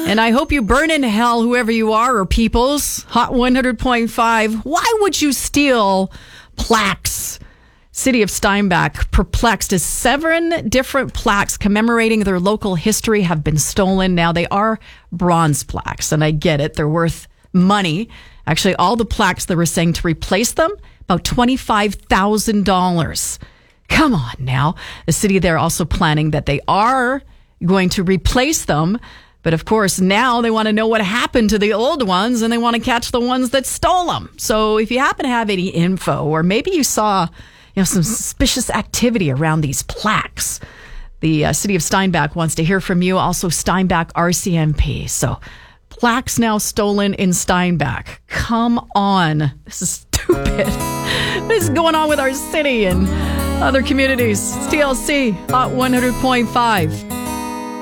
And I hope you burn in hell, whoever you are, or peoples. Hot 100.5. Why would you steal plaques? City of Steinbach perplexed as 7 different plaques commemorating their local history have been stolen. Now, they are bronze plaques, and I get it. They're worth money. Actually, all the plaques, they were saying to replace them, about $25,000. Come on now. The city, they're also planning that they are going to replace them. But of course, now they want to know what happened to the old ones, and they want to catch the ones that stole them. So if you happen to have any info, or maybe you saw some suspicious activity around these plaques, the city of Steinbach wants to hear from you. Also, Steinbach RCMP. So plaques now stolen in Steinbach. Come on. This is stupid. This is going on with our city and other communities. It's TLC, Hot 100.5.